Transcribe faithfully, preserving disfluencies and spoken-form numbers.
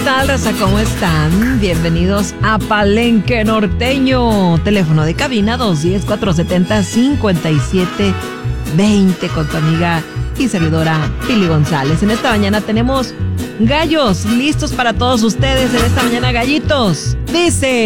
tal, raza? ¿Cómo están? Bienvenidos a Palenque Norteño. Teléfono de cabina dos uno cero, cuatro siete cero, cinco siete dos cero con tu amiga y servidora Pili González. En esta mañana tenemos gallos listos para todos ustedes. En esta mañana, gallitos. Dice...